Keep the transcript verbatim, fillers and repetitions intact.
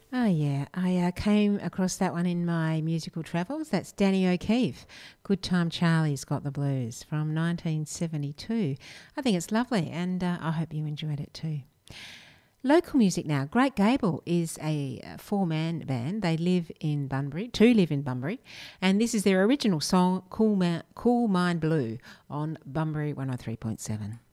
Oh, yeah. I uh, came across that one in my musical travels. That's Danny O'Keefe. Good Time Charlie's Got the Blues from nineteen seventy-two. I think it's lovely and uh, I hope you enjoyed it too. Local music now. Great Gable is a four man band. They live in Bunbury, two live in Bunbury, and this is their original song, Cool, Ma- cool Mind Blue, on Bunbury one oh three point seven.